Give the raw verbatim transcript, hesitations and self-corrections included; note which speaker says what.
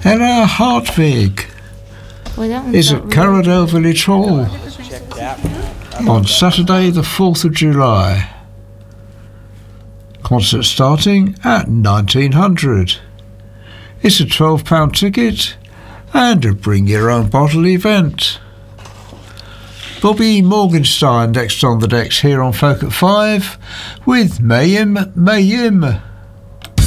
Speaker 1: Ella Hartvig
Speaker 2: Well, that one's
Speaker 1: is
Speaker 2: not
Speaker 1: at Carradale Village Hall
Speaker 3: Checked out.
Speaker 1: on Saturday the fourth of July. Concert starting at nineteen hundred. It's a twelve pound ticket and a bring your own bottle event. Bobby Morgenstein next on the decks here on Folk at Five with Mayim Mayim.